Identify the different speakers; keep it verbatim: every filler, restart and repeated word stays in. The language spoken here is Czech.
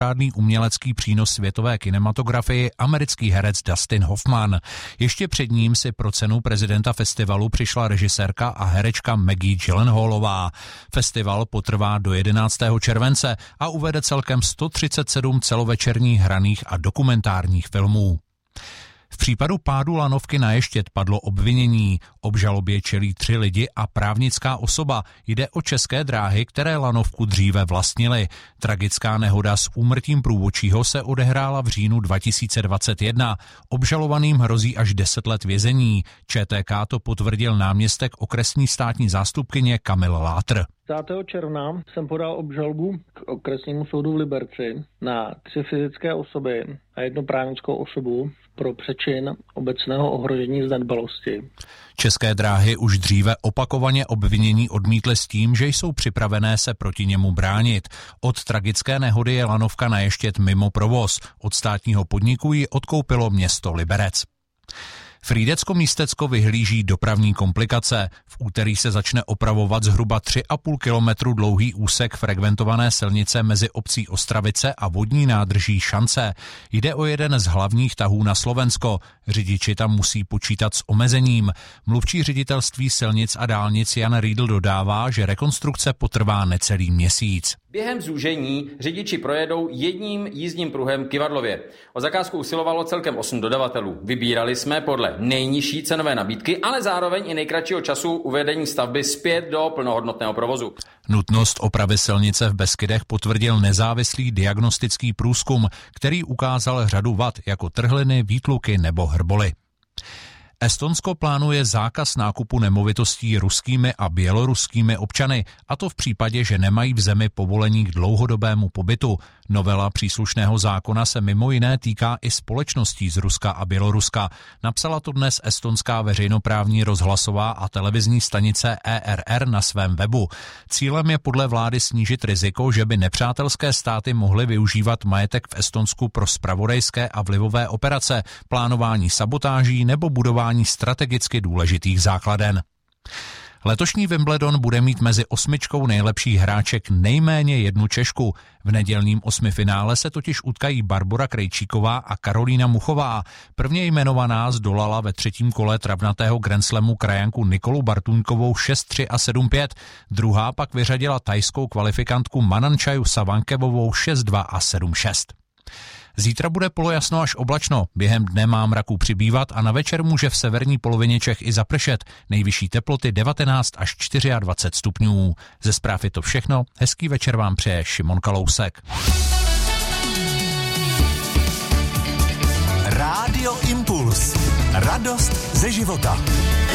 Speaker 1: mimořádný umělecký přínos světové kinematografii americký herec Dustin Hoffman. Ještě před ním si pro cenu prezidenta festivalu přišla režisérka a herečka Maggie Gyllenhaalová. Festival potrvá do jedenáctého července a uvede celkem sto třicet sedm celovečerních hraných a dokumentárních filmů. V případu pádu lanovky na Ještěd padlo obvinění. Obžalobě čelí tři lidi a právnická osoba. Jde o České dráhy, které lanovku dříve vlastnily. Tragická nehoda s úmrtím průvodčího se odehrála v říjnu dva tisíce dvacet jedna. Obžalovaným hrozí až deset let vězení. ČTK to potvrdil náměstek okresní státní zástupkyně Kamil Látr.
Speaker 2: desátého června jsem podal obžalobu k okresnímu soudu v Liberci na tři fyzické osoby a jednu právnickou osobu pro přečin obecného ohrožení zanedbalosti.
Speaker 1: České dráhy už dříve opakovaně obvinění odmítly s tím, že jsou připravené se proti němu bránit. Od tragické nehody je lanovka na Ještěd mimo provoz. Od státního podniku ji odkoupilo město Liberec. Frýdecko-Místecko vyhlíží dopravní komplikace. V úterý se začne opravovat zhruba tři a půl kilometru dlouhý úsek frekventované silnice mezi obcí Ostravice a vodní nádrží Šance. Jde o jeden z hlavních tahů na Slovensko. Řidiči tam musí počítat s omezením. Mluvčí ředitelství silnic a dálnic Jan Riedl dodává, že rekonstrukce potrvá necelý měsíc.
Speaker 3: Během zúžení řidiči projedou jedním jízdním pruhem k Ivadlově. O zakázku usilovalo celkem osm dodavatelů. Vybírali jsme podle nejnižší cenové nabídky, ale zároveň i nejkratšího času uvedení stavby zpět do plnohodnotného provozu.
Speaker 1: Nutnost opravy silnice v Beskydech potvrdil nezávislý diagnostický průzkum, který ukázal řadu vad jako trhliny, výtluky nebo hrboly. Estonsko plánuje zákaz nákupu nemovitostí ruskými a běloruskými občany, a to v případě, že nemají v zemi povolení k dlouhodobému pobytu. Novela příslušného zákona se mimo jiné týká i společností z Ruska a Běloruska. Napsala to dnes estonská veřejnoprávní rozhlasová a televizní stanice E R R na svém webu. Cílem je podle vlády snížit riziko, že by nepřátelské státy mohly využívat majetek v Estonsku pro zpravodajské a vlivové operace, plánování sabotáží nebo budování strategicky důležitých základen. Letošní Wimbledon bude mít mezi osmičkou nejlepších hráček nejméně jednu Češku. V nedělním osmifinále se totiž utkají Barbora Krejčíková a Karolína Muchová. Prvně jmenovaná zdolala ve třetím kole travnatého Grand Slamu krajanku Nikolu Bartuňkovou šest tři a sedm pět. Druhá pak vyřadila thajskou kvalifikantku Manančaju Savankevovou šest dva a sedm šest. Zítra bude polojasno až oblačno, během dne má mraků přibývat a na večer může v severní polovině Čech i zapršet. Nejvyšší teploty devatenáct až dvacet čtyři stupňů. Ze zpráv je to všechno, hezký večer vám přeje Šimon Kalousek.
Speaker 4: Rádio Impuls. Radost ze života.